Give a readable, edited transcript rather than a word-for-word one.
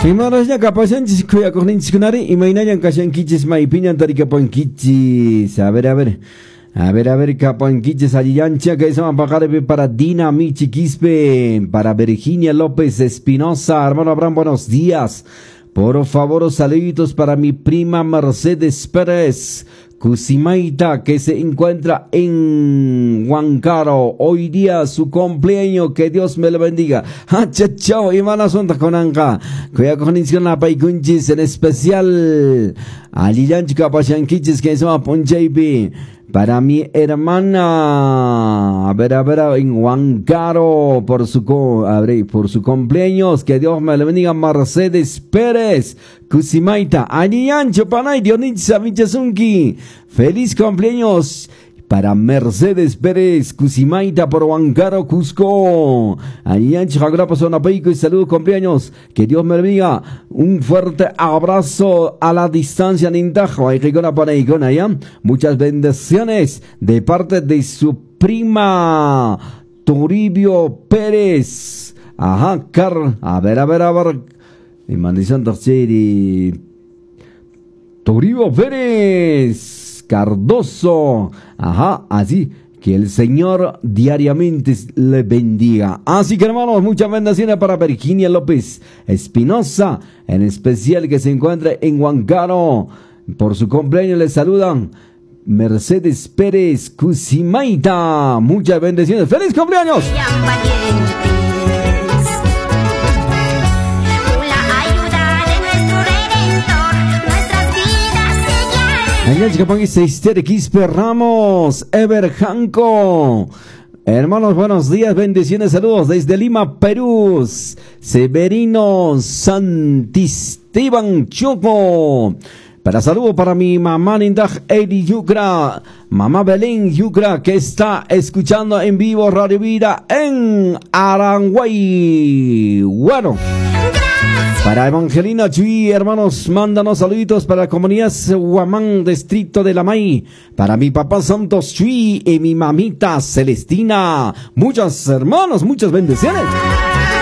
Imarasña kapasanchis kuya kogninchis imainayan kashankichis maipiñan tarikapankichis. A ver, kapankichis alliancha que eso pagaré para Dina Michi Quispe, para Virginia López Espinosa. Hermano Abraham, buenos días. Por favor, saluditos para mi prima Mercedes Pérez Cusimaita, que se encuentra en Huancaro. Hoy día su cumpleaños, que Dios me lo bendiga. Chao, Ivana Sonta Conanca, cuya cognición la paikunchis, en especial a Lillanchica Pachanquichis, que se llama Ponchaipi. Para mi hermana, a ver, en Huancaro, por su cumpleaños, que Dios me le bendiga, Mercedes Pérez Cusimaita, Aliancho Panay, Dionitza Michasunki, feliz cumpleaños para Mercedes Pérez Cusimaita por Huancaro, Cusco. Aliancho Jagrapa Sonapeico y saludos cumpleaños, que Dios me le bendiga, un fuerte abrazo a la distancia, Nintajo, ¿ya? Muchas bendiciones de parte de su prima Toribio Pérez. Ajá, a ver. Y maldición terceri. Toribio Pérez Cardoso. Ajá, así. Que el Señor diariamente le bendiga. Así que hermanos, muchas bendiciones para Virginia López Espinosa, en especial que se encuentra en Huancaro. Por su cumpleaños le saludan Mercedes Pérez Cusimaita. Muchas bendiciones. ¡Feliz cumpleaños! Ramos, Ever Janco. Hermanos, buenos días, bendiciones, saludos desde Lima, Perú. Severino Santisteban Choco. Para saludo para mi mamá Nindaj Eri Yucra, mamá Belén Yucra, que está escuchando en vivo Radio Vida en Aranguay. Bueno. Para Evangelina Chuy, hermanos, mándanos saluditos para la comunidad Huamán, distrito de Lamay. Para mi papá Santos Chuy y mi mamita Celestina. Muchas hermanos, muchas bendiciones.